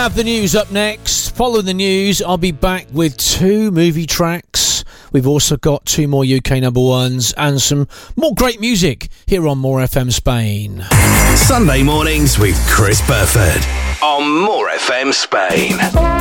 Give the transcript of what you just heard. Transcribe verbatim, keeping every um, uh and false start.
Have the news up next. Follow the news. I'll be back with two movie tracks. We've also got two more U K number ones and some more great music here on More F M Spain. Sunday mornings with Chris Burford on More F M Spain.